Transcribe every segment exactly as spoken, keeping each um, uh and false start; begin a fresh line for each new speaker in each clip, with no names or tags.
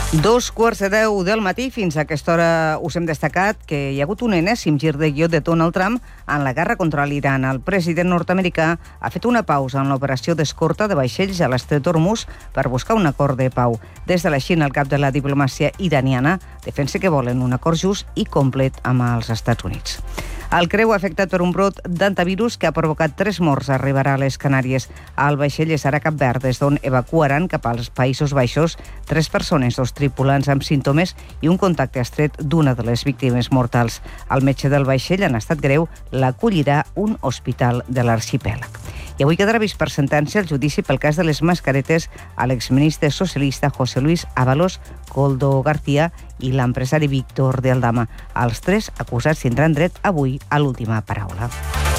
Dos quarts de deu del matí, fins a aquesta hora us hem destacat que hi ha hagut un enèsim gir de guió de Donald Trump en la guerra contra l'Iran. El president nord-americà ha fet una pausa en l'operació d'escorta de vaixells a l'estret d'Hormuz per buscar un acord de pau. Des de la Xina, el cap de la diplomàcia iraniana defensa que volen un acord just i complet amb els Estats Units. El creu afectat per un brot d'antivirus que ha provocat tres morts arribarà a les Canàries. El vaixell estarà a Cap Verd, des d'on evacuaran cap als Països Baixos tres persones, dos tripulants amb símptomes i un contacte estret d'una de les víctimes mortals. El metge del vaixell, en estat greu, l'acollirà un hospital de l'arxipèlag. I avui quedarà vist per sentència el judici pel cas de les mascaretes a l'exministre socialista José Luis Ábalos, Koldo García i l'empresari Víctor de Aldama. Els tres acusats tindran dret avui a l'última paraula.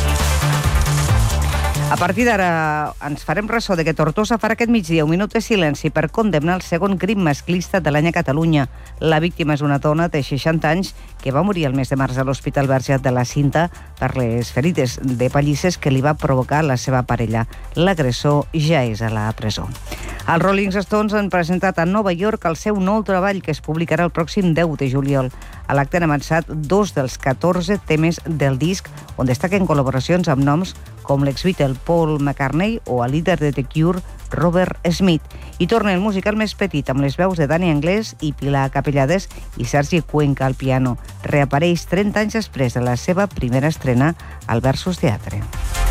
A partir d'ara ens farem ressò de que Tortosa farà aquest migdia un minut de silenci per condemnar el segon crim masclista de l'any a Catalunya. La víctima és una dona de seixanta anys que va morir el mes de març a l'Hospital Verge de la Cinta per les ferides de pallisses que li va provocar la seva parella. L'agressor ja és a la presó. Els Rolling Stones han presentat a Nova York el seu nou treball que es publicarà el pròxim deu de juliol. A l'acte han avançat dos dels catorze temes del disc, on destaquen col·laboracions amb noms com l'ex-Beatle Paul McCartney o el líder de The Cure, Robert Smith. I torna el musical més petit amb les veus de Dani Anglès i Pilar Capellades i Sergi Cuenca al piano. Reapareix trenta anys després de la seva primera estrena al Versus Teatre.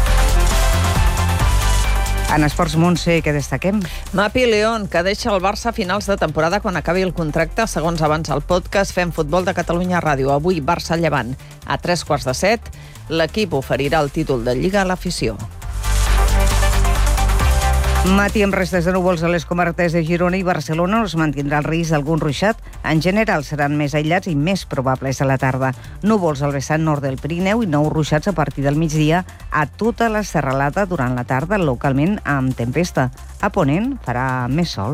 En esports, Montse, què destaquem?
Mapi León, que deixa el Barça a finals de temporada quan acabi el contracte, segons avança el podcast Fem Futbol de Catalunya Ràdio. Avui Barça-Llevant. A tres quarts de set, l'equip oferirà el títol de Lliga a l'afició.
Matí amb restes de núvols a les comarques de Girona i Barcelona. Es mantindrà el risc d'algun ruixat. En general seran més aïllats i més probables a la tarda. Núvols al vessant nord del Pirineu i nous ruixats a partir del migdia a tota la serralada durant la tarda, localment amb tempesta. A ponent farà més sol.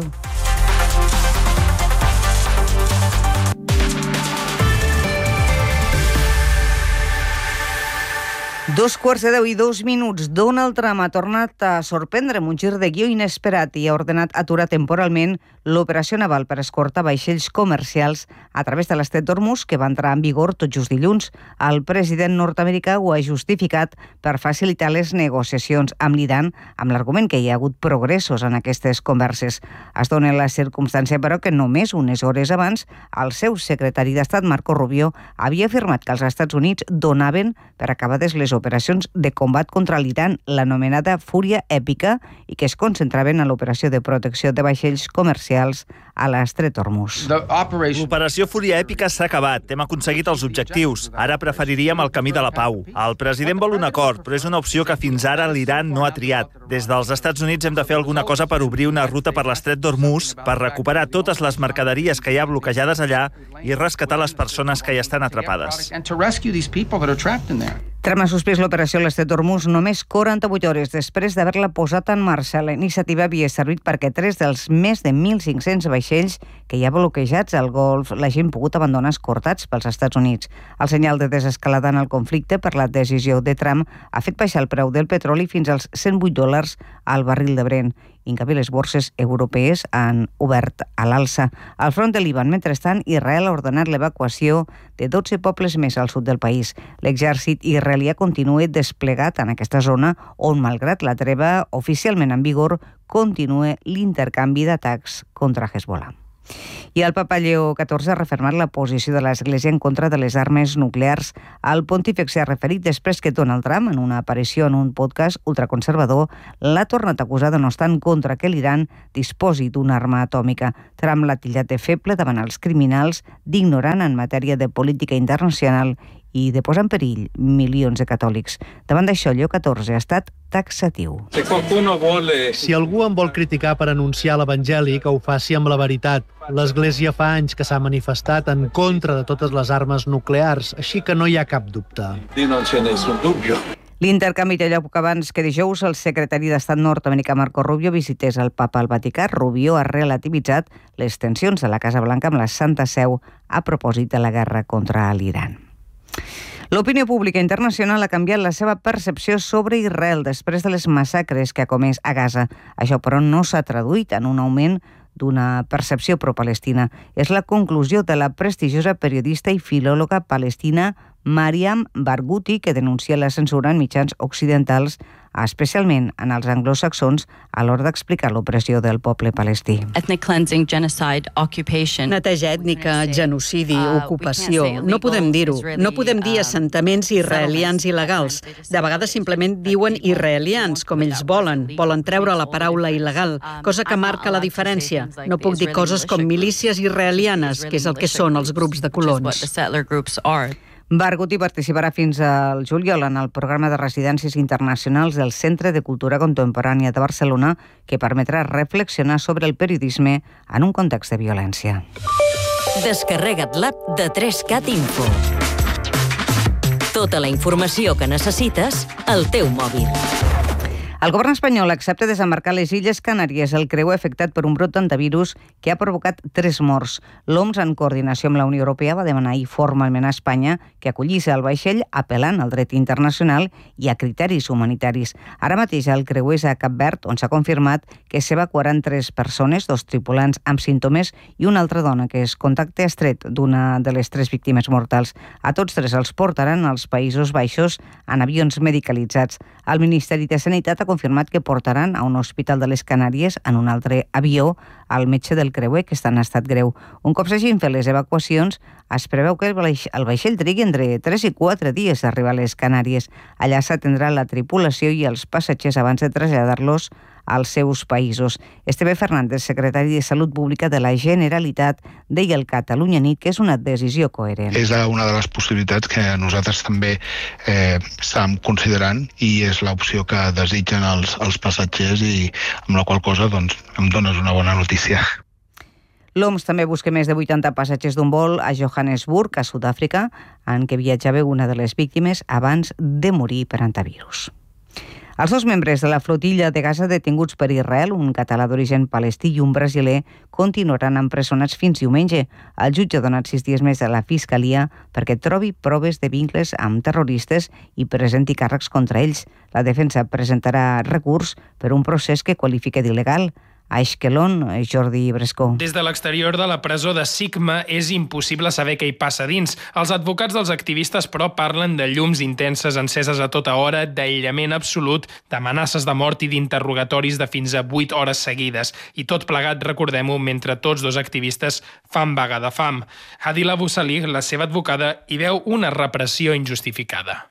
Dos quarts de deu i dos minuts. Donald Trump ha tornat a sorprendre amb un gir de guió inesperat i ha ordenat aturar temporalment l'operació naval per escortar vaixells comercials a través de l'estret d'Hormuz, que va entrar en vigor tot just dilluns. El president nord-americà ho ha justificat per facilitar les negociacions amb l'Iran, amb l'argument que hi ha hagut progressos en aquestes converses. Es dona la circumstància, però, que només unes hores abans el seu secretari d'Estat, Marco Rubio, havia afirmat que els Estats Units donaven per acabades les operacions de combat contra l'Iran, l'anomenada Fúria Èpica, i que es concentraven en l'operació de protecció de vaixells comercials a l'estret d'Hormuz.
L'operació Fúria Èpica s'ha acabat. Hem aconseguit els objectius. Ara preferiríem el camí de la pau. El president vol un acord, però és una opció que fins ara l'Iran no ha triat. Des dels Estats Units hem de fer alguna cosa per obrir una ruta per l'estret d'Hormuz, per recuperar totes les mercaderies que hi ha bloquejades allà i rescatar les persones que hi estan atrapades.
Trump ha suspès l'operació a l'estret d'Hormuz només quaranta-vuit hores després d'haver-la posat en marxa. La iniciativa havia servit perquè tres dels més de mil cinc-cents vaixells que hi ha bloquejats al Golf l'hagin pogut abandonar escortats pels Estats Units. El senyal de desescalada en el conflicte per la decisió de Trump ha fet baixar el preu del petroli fins als cent vuit dòlars al barril de Brent. En canvi, les borses europees han obert a l'alça. Al front de Líban, mentrestant, Israel ha ordenat l'evacuació de dotze pobles més al sud del país. L'exèrcit israelià continua desplegat en aquesta zona on, malgrat la treva oficialment en vigor, continua l'intercanvi d'atacs contra Hezbollah. I el papa Lleó catorze ha refermat la posició de l'Església en contra de les armes nuclears. El pontífex s'hi ha referit després que Donald Trump, en una aparició en un podcast ultraconservador, l'ha tornat a acusar de no estar en contra que l'Iran disposi d'una arma atòmica. Trump l'ha titllat de feble davant els criminals, d'ignorant en matèria de política internacional i de posar en perill milions de catòlics. Davant d'això, Lleó catorze ha estat taxatiu.
Si algú em vol criticar per anunciar l'Evangeli, que ho faci amb la veritat. L'Església fa anys que s'ha manifestat en contra de totes les armes nuclears, així que no hi ha cap dubte.
L'intercanvi té lloc abans que dijous el secretari d'Estat nord-americà Marco Rubio visités el papa al Vaticà. Rubio ha relativitzat les tensions de la Casa Blanca amb la Santa Seu a propòsit de la guerra contra l'Iran. L'opinió pública internacional ha canviat la seva percepció sobre Israel després de les massacres que ha comès a Gaza. Això, però, no s'ha traduït en un augment d'una percepció pro-palestina. És la conclusió de la prestigiosa periodista i filòloga palestina Mariam Barghouti, que denuncia la censura en mitjans occidentals, especialment en els anglosaxons, a l'hora d'explicar l'opressió del poble palestí.
Neteja ètnica, genocidi, ocupació. No podem dir-ho. No podem dir assentaments israelians il·legals. De vegades simplement diuen israelians, com ells volen. Volen treure la paraula il·legal, cosa que marca la diferència. No puc dir coses com milícies israelianes, que és el que són els grups de colons.
Barghouti participarà fins al juliol en el programa de residències internacionals del Centre de Cultura Contemporània de Barcelona, que permetrà reflexionar sobre el periodisme en un context de violència.
Descarrega't l'app de tres cat Info. Tota la informació que necessites al teu mòbil.
El govern espanyol accepta desembarcar les Illes Canàries el creuer afectat per un brot d'antivirus que ha provocat tres morts. L'O M S, en coordinació amb la Unió Europea, va demanar ahir formalment a Espanya que acollís el vaixell apel·lant al dret internacional i a criteris humanitaris. Ara mateix el creuer és a Cap Verd, on s'ha confirmat que s'evacuaran tres persones, dos tripulants amb símptomes i una altra dona que és contacte estret d'una de les tres víctimes mortals. A tots tres els portaran als Països Baixos en avions medicalitzats. El Ministeri de Sanitat ha confirmat que portaran a un hospital de les Canàries en un altre avió al metge del creuer, que està en estat greu. Un cop s'hagin fet les evacuacions, es preveu que el vaixell trigui entre tres i quatre dies a arribar a les Canàries. Allà s'atendrà la tripulació i els passatgers abans de traslladar-los als seus països. Esteve Fernández, secretari de Salut Pública de la Generalitat, deia al Catalunya Nit que és una decisió coherent.
És una de les possibilitats que nosaltres també eh, estem considerant i és l'opció que desitgen els, els passatgers i amb la qual cosa doncs, em dones una bona notícia.
L'O M S també busca més de vuitanta passatgers d'un vol a Johannesburg, a Sud-àfrica, en què viatjava una de les víctimes abans de morir per antivirus. Els dos membres de la flotilla de Gaza detinguts per Israel, un català d'origen palestí i un brasiler, continuaran empresonats fins diumenge. El jutge ha donat sis dies més a la Fiscalia perquè trobi proves de vincles amb terroristes i presenti càrrecs contra ells. La defensa presentarà recurs per un procés que qualifica d'il·legal. A Ashkelon, Jordi Brescó.
Des de l'exterior de la presó de Sigma és impossible saber què hi passa dins. Els advocats dels activistes, però, parlen de llums intenses enceses a tota hora, d'aïllament absolut, d'amenaces de mort i d'interrogatoris de fins a vuit hores seguides. I tot plegat, recordem-ho, mentre tots dos activistes fan vaga de fam. Adil Abu Salih, la seva advocada, hi veu una repressió injustificada.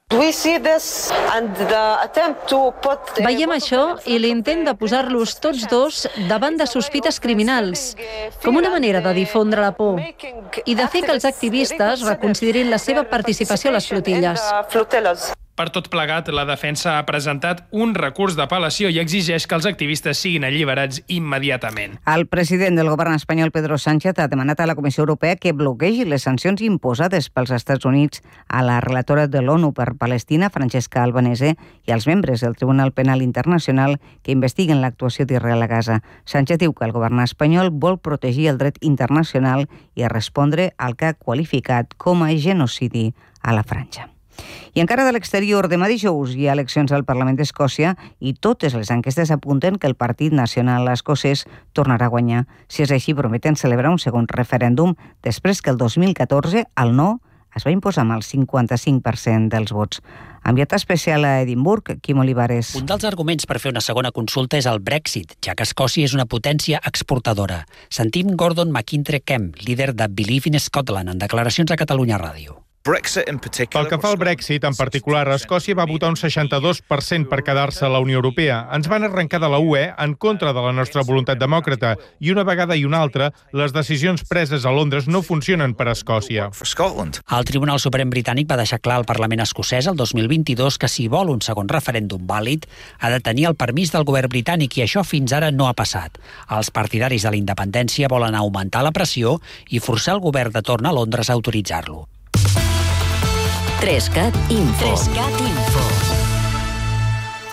Veiem això i l'intent de posar-los tots dos davant de sospites criminals, com una manera de difondre la por i de fer que els activistes reconsiderin la seva participació a les flotilles.
Per tot plegat, la defensa ha presentat un recurs d'apel·lació i exigeix que els activistes siguin alliberats immediatament.
El president del govern espanyol, Pedro Sánchez, ha demanat a la Comissió Europea que bloquegi les sancions imposades pels Estats Units a la relatora de l'ONU per Palestina, Francesca Albanese, i als membres del Tribunal Penal Internacional que investiguen l'actuació d'Israel a Gaza. Sánchez diu que el govern espanyol vol protegir el dret internacional i respondre al que ha qualificat com a genocidi a la franja. I encara de l'exterior, demà dijous hi ha eleccions al Parlament d'Escòcia i totes les enquestes apunten que el Partit Nacional Escocès tornarà a guanyar. Si és així, prometen celebrar un segon referèndum després que el dos mil catorze el no es va imposar amb el cinquanta-cinc per cent dels vots. Enviat especial a Edimburg, Quim Olivares.
Un dels arguments per fer una segona consulta és el Brexit, ja que Escòcia és una potència exportadora. Sentim Gordon McIntyre Kemp, líder de Believe in Scotland, en declaracions a Catalunya Ràdio.
Pel que fa al Brexit, en particular, Escòcia va votar un seixanta-dos per cent per quedar-se a la Unió Europea. Ens van arrencar de la U E en contra de la nostra voluntat demòcrata i una vegada i una altra, les decisions preses a Londres no funcionen per a Escòcia.
El Tribunal Suprem Britànic va deixar clar al Parlament escocès el dos mil vint-i-dos que si vol un segon referèndum vàlid ha de tenir el permís del govern britànic i això fins ara no ha passat. Els partidaris de la independència volen augmentar la pressió i forçar el govern de torn a Londres a autoritzar-lo.
tres cat Info. tres cat Info.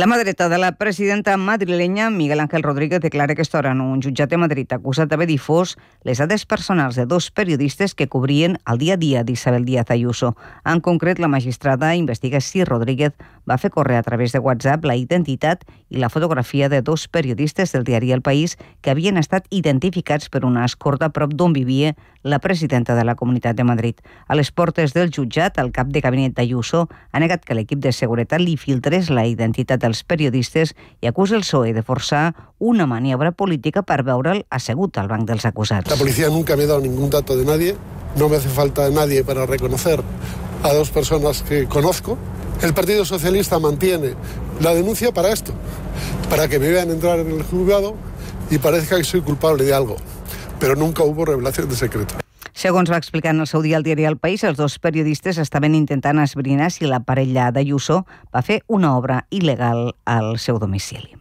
La mà dreta de la presidenta madrilenya, Miguel Ángel Rodríguez, declara aquesta hora en un jutjat de Madrid acusat d'haver difós les dades personals de dos periodistes que cobrien el dia a dia d'Isabel Díaz Ayuso. En concret, la magistrada investiga si Rodríguez va fer córrer a través de WhatsApp la identitat i la fotografia de dos periodistes del diari El País que havien estat identificats per una escorta a prop d'on vivia la presidenta de la Comunitat de Madrid. A les portes del jutjat, el cap de gabinet d'Ayuso ha negat que l'equip de seguretat li filtrés la identitat dels periodistes i acusa el P S O E de forçar una maniobra política per veure'l assegut al banc dels acusats.
La policía nunca me ha dado ningún dato de nadie, no me hace falta nadie para reconocer a dos personas que conozco. El Partido Socialista mantiene la denuncia para esto, para que me vean entrar en el juzgado y parezca que soy culpable de algo, pero nunca hubo revelación de secreto.
Segons va explicar en el seu dia al diari El País, els dos periodistes estaven intentant esbrinar si la parella d'Ayuso va fer una obra il·legal al seu domicili.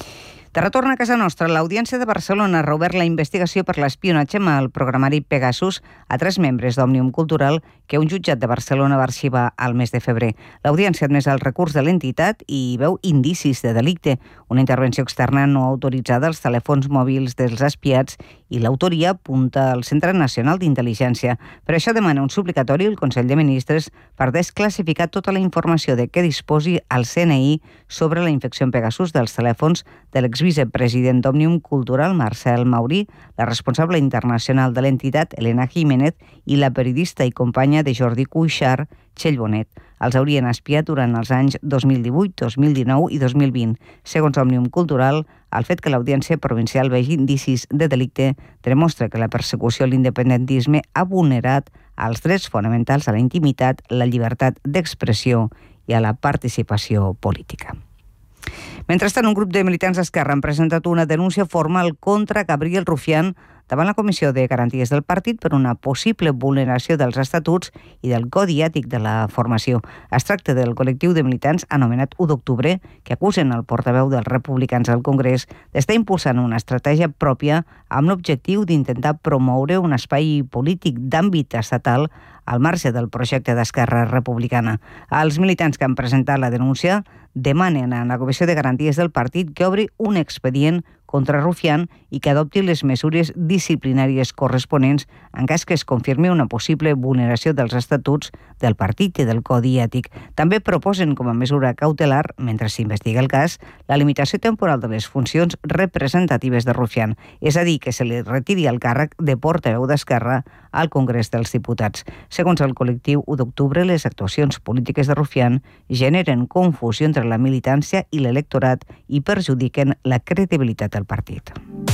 De retorn a casa nostra, l'Audiència de Barcelona ha reobert la investigació per l'espionatge amb el programari Pegasus a tres membres d'Òmnium Cultural que un jutjat de Barcelona va arxivar al mes de febrer. L'Audiència ha admès el recurs de l'entitat i veu indicis de delicte, una intervenció externa no autoritzada als telèfons mòbils dels espiats i l'autoria apunta al Centre Nacional d'Intel·ligència. Per això demana un suplicatori al Consell de Ministres per desclassificar tota la informació de què disposi el C N I sobre la infecció en Pegasus dels telèfons de l'exvicepresident d'Òmnium Cultural, Marcel Maurí, la responsable internacional de l'entitat, Elena Jiménez, i la periodista i companya de Jordi Cuixart, Txell Bonet. Els haurien espiat durant els anys dos mil divuit, dos mil dinou i dos mil vint. Segons Òmnium Cultural, el fet que l'Audiència Provincial vegi indicis de delicte demostra que la persecució a l'independentisme ha vulnerat els drets fonamentals a la intimitat, la llibertat d'expressió i a la participació política. Mentrestant, un grup de militants d'Esquerra han presentat una denúncia formal contra Gabriel Rufián davant la Comissió de Garanties del partit per una possible vulneració dels estatuts i del codi ètic de la formació. Es tracta del col·lectiu de militants anomenat u d'octubre que acusen el portaveu dels republicans al Congrés d'estar impulsant una estratègia pròpia amb l'objectiu d'intentar promoure un espai polític d'àmbit estatal al marge del projecte d'Esquerra Republicana. Els militants que han presentat la denúncia demanen a la Comissió de Garanties del partit que obri un expedient contra Rufián i que adopti les mesures disciplinàries corresponents en cas que es confirmi una possible vulneració dels estatuts del partit i del codi ètic. També proposen com a mesura cautelar, mentre s'investiga el cas, la limitació temporal de les funcions representatives de Rufián, és a dir, que se li retiri el càrrec de portaveu d'Esquerra al Congrés dels Diputats. Segons el col·lectiu u d'octubre, les actuacions polítiques de Rufián generen confusió entre la militància i l'electorat i perjudiquen la credibilitat del partit.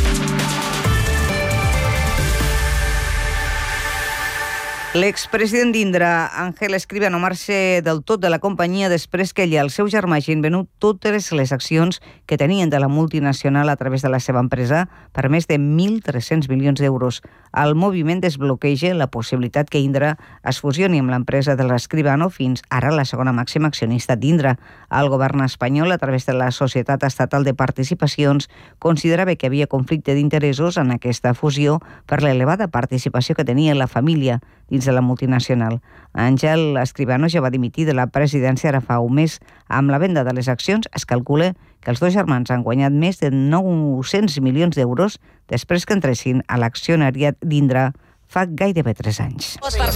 L'expresident d'Indra, Ángel Escribano, marxa del tot de la companyia després que ell i el seu germà hagin venut totes les accions que tenien de la multinacional a través de la seva empresa per més de mil tres-cents milions d'euros. El moviment desbloqueja la possibilitat que Indra es fusioni amb l'empresa de l'Escribano, fins ara la segona màxima accionista d'Indra. El govern espanyol, a través de la Societat Estatal de Participacions, considerava que havia conflicte d'interessos en aquesta fusió per l'elevada participació que tenia la família dins de la multinacional. Àngel Escribano ja va dimitir de la presidència ara fa un mes. Amb la venda de les accions es calcula que els dos germans han guanyat més de nou-cents milions d'euros després que entressin a l'accionariat d'Indra fa gairebé tres anys.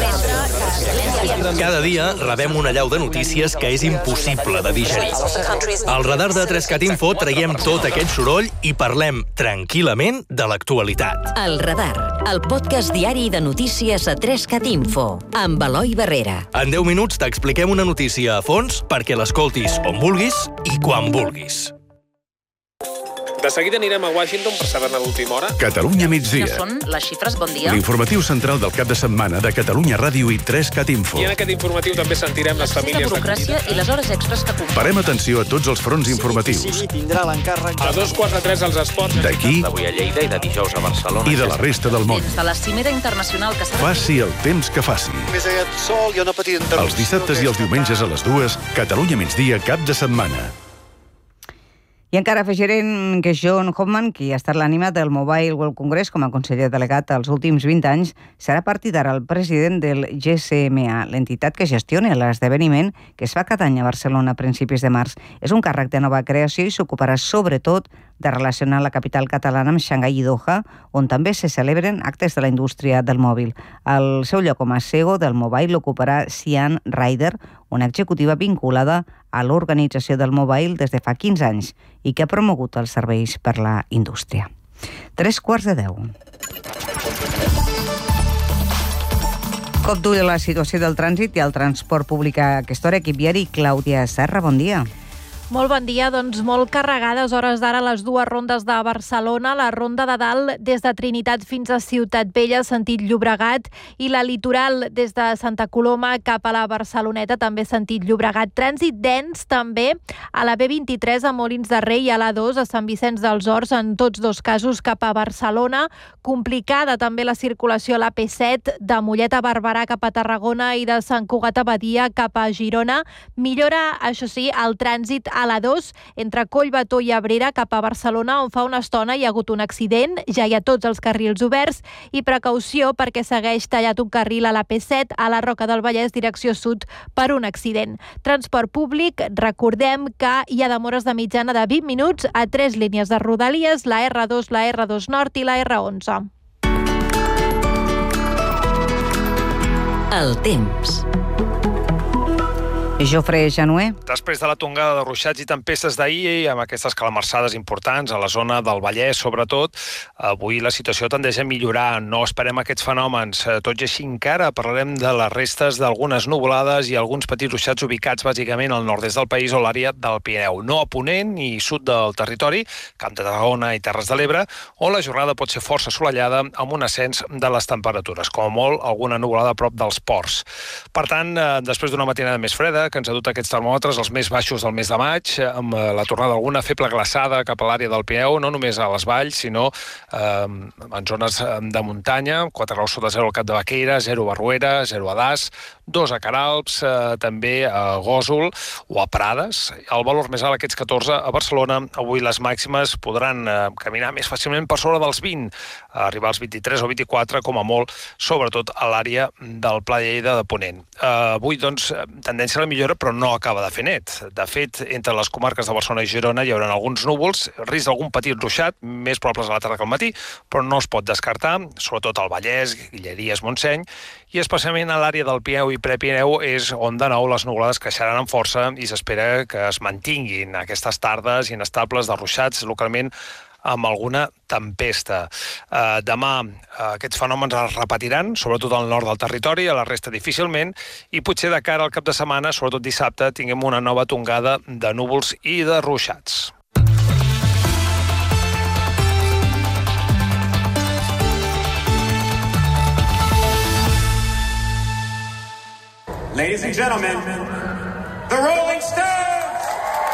Cada dia rebem una allau de notícies que és impossible de digerir. Al radar de tres cat Info traiem tot aquest soroll i parlem tranquil·lament de l'actualitat.
El Radar, el podcast diari de notícies a tres cat Info, amb Eloi Barrera.
En deu minuts t'expliquem una notícia a fons perquè l'escoltis on vulguis i quan vulguis.
De seguida anirem a Washington per saber-ne l'última hora.
Catalunya migdia.
Que són les xifres, bon dia.
L'informatiu central del cap de setmana de Catalunya Ràdio i tres cat Info.
I en aquest informatiu també sentirem les famílies
de burocràcia i les hores extres que comporten.
Parem atenció a tots els fronts informatius.
Sí, sí, tindrà l'encàrrec. A dos quarts de tres als esports.
D'aquí
d'avui a Lleida i de dijous a Barcelona.
I de la resta del món.
Des de la cimera internacional que s'ha...
Faci el temps que faci.
Més aquest sol i una petita interrupció.
Els dissabtes i els diumenges a les dues, Catalunya migdia, cap de setmana.
I encara afegirem que John Hoffman, qui ha estat l'ànima del Mobile World Congress com a conseller delegat els últims vint anys, serà a partir d'ara el president del G C M A, l'entitat que gestiona l'esdeveniment que es fa cada any a Barcelona a principis de març. És un càrrec de nova creació i s'ocuparà sobretot de relacionar la capital catalana amb Xangai i Doha, on també se celebren actes de la indústria del mòbil. El seu lloc com a C E O del Mobile l'ocuparà Sian Ryder, una executiva vinculada a l'organització del Mobile des de fa quinze anys i que ha promogut els serveis per la indústria. Tres quarts de deu. Cop d'ull a la situació del trànsit i el transport públic a aquesta hora. Equip viari, Clàudia Serra, bon dia.
Molt bon dia, doncs molt carregades hores d'ara les dues rondes de Barcelona, la ronda de dalt des de Trinitat fins a Ciutat Vella, sentit Llobregat, i la litoral des de Santa Coloma cap a la Barceloneta, també sentit Llobregat. Trànsit dens també a la B vint-i-tres a Molins de Rei i a la dos a Sant Vicenç dels Horts, en tots dos casos cap a Barcelona. Complicada també la circulació a la P set de Mollet a Barberà cap a Tarragona i de Sant Cugat a Badia cap a Girona. Millora, això sí, el trànsit a la dos, entre Collbató i Abrera cap a Barcelona, on fa una estona hi ha hagut un accident, ja hi ha tots els carrils oberts, i precaució perquè segueix tallat un carril a la P set a la Roca del Vallès, direcció sud, per un accident. Transport públic, recordem que hi ha demores de mitjana de vint minuts a tres línies de Rodalies, la R dos, la R dos Nord i la R onze.
El temps.
Jofre Januer.
Després de la tongada de ruixats i tempestes d'ahir, amb aquestes calamarsades importants a la zona del Vallès, sobretot, avui la situació tendeix a millorar. No esperem aquests fenòmens. Tot i així, encara parlarem de les restes d'algunes nuvolades i alguns petits ruixats ubicats bàsicament al nord-est del país o l'àrea del Pirineu. No a ponent ni sud del territori, Camp de Tarragona i Terres de l'Ebre, on la jornada pot ser força assolellada amb un ascens de les temperatures, com a molt alguna nuvolada a prop dels ports. Per tant, després d'una matinada més freda, que ens ha dut aquests termòmetres els més baixos del mes de maig, amb la tornada d'alguna feble glaçada cap a l'àrea del Pirineu, no només a les valls, sinó eh, en zones de muntanya, quatre graus sota zero al Cap de Baqueira, zero a Barruera, zero a Das, dos a Caralps, eh, també a Gósol o a Prades. El valor més alt, aquests catorze, a Barcelona. Avui les màximes podran eh, caminar més fàcilment per sobre dels vint, arribar als vint-i-tres o vint-i-quatre, com a molt, sobretot a l'àrea del Pla de Lleida de Ponent. Eh, avui, doncs, tendència a la millora, però no acaba de fer net. De fet, entre les comarques de Barcelona i Girona hi haurà alguns núvols, risc d'algun petit ruixat, més probables a la tarda que al matí, però no es pot descartar, sobretot al Vallès, Guilleries, Montseny, i especialment a l'àrea del Pirineu i Prepirineu és on de nou les nuvolades creixeran amb força i s'espera que es mantinguin aquestes tardes inestables de ruixats localment amb alguna tempesta. Eh, demà eh, aquests fenòmens es repetiran, sobretot al nord del territori, a la resta difícilment, i potser de cara al cap de setmana, sobretot dissabte, tinguem una nova tongada de núvols i de ruixats.
Ladies and gentlemen, the Rolling Stones!